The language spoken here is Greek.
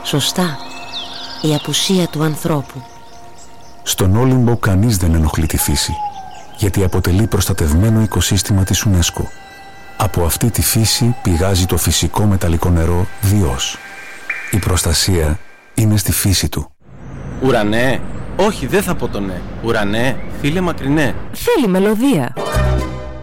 Σωστά, η απουσία του ανθρώπου. Στον Όλυμπο κανείς δεν ενοχλεί τη φύση, γιατί αποτελεί προστατευμένο οικοσύστημα της UNESCO. Από αυτή τη φύση πηγάζει το φυσικό μεταλλικό νερό Διός. Η προστασία είναι στη φύση του. Ουρανέ, όχι δεν θα πω το ναι. Ουρανέ, φίλε μακρινέ. Θέλει μελωδία.